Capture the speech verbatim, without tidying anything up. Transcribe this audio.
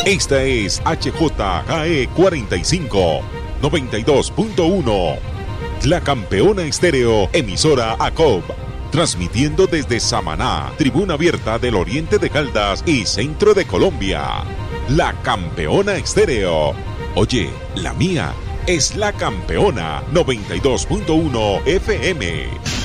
Esta es H J K E cuarenta y cinco, noventa y dos punto uno. La Campeona Estéreo, emisora A C O B. Transmitiendo desde Samaná, Tribuna Abierta del Oriente de Caldas y Centro de Colombia. La Campeona Estéreo. Oye, la mía es La Campeona noventa y dos punto uno F M.